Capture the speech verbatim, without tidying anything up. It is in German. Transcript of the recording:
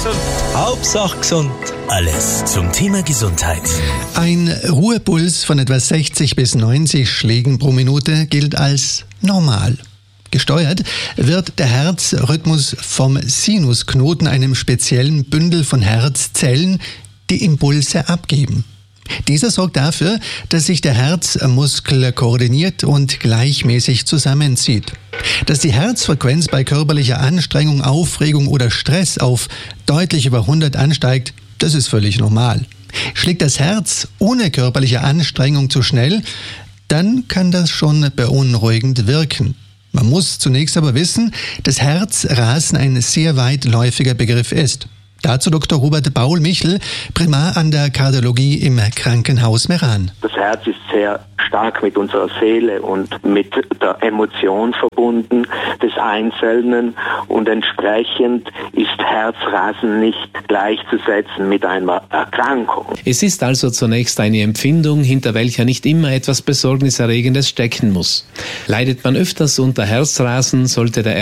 gesund. Hauptsache gesund. Alles zum Thema Gesundheit. Ein Ruhepuls von etwa sechzig bis neunzig Schlägen pro Minute gilt als normal. Gesteuert wird der Herzrhythmus vom Sinusknoten, einem speziellen Bündel von Herzzellen, die Impulse abgeben. Dieser sorgt dafür, dass sich der Herzmuskel koordiniert und gleichmäßig zusammenzieht. Dass die Herzfrequenz bei körperlicher Anstrengung, Aufregung oder Stress auf deutlich über hundert ansteigt, das ist völlig normal. Schlägt das Herz ohne körperliche Anstrengung zu schnell, dann kann das schon beunruhigend wirken. Man muss zunächst aber wissen, dass Herzrasen ein sehr weitläufiger Begriff ist. Dazu Doktor Robert Baul-Michel, Primar an der Kardiologie im Krankenhaus Meran. Das Herz ist sehr stark mit unserer Seele und mit der Emotion verbunden des Einzelnen und entsprechend ist Herzrasen nicht gleichzusetzen mit einer Erkrankung. Es ist also zunächst eine Empfindung, hinter welcher nicht immer etwas Besorgniserregendes stecken muss. Leidet man öfters unter Herzrasen, sollte der